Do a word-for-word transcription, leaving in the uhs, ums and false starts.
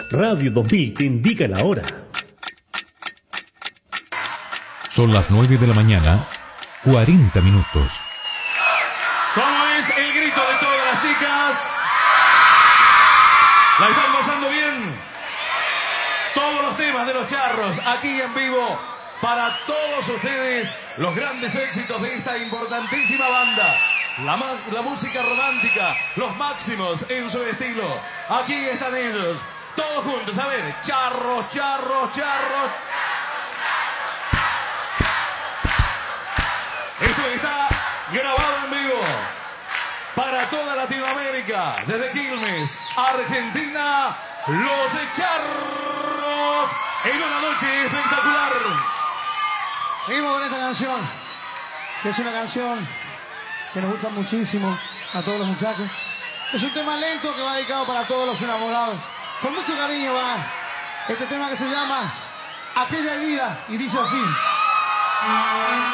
Radio dos mil te indica la hora. Son las nueve de la mañana, cuarenta minutos. ¿Cómo es el grito de todas las chicas? ¿La están pasando bien? Todos los temas de los charros aquí en vivo para todos ustedes, los grandes éxitos de esta importantísima banda. La, la música romántica, los máximos en su estilo. Aquí están ellos, todos juntos. A ver, charros, charros, charros. Esto está grabado en vivo para toda Latinoamérica, desde Quilmes, Argentina, los charros en una noche espectacular. Seguimos con esta canción, que es una canción que nos gusta muchísimo a todos los muchachos. Es un tema lento que va dedicado para todos los enamorados. Con mucho cariño va este tema que se llama Aquella Vida y dice así.